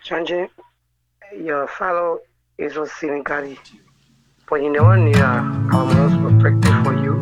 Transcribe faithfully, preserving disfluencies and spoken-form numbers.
Changing your fellow is was cynically, but you never knew that our most protective for you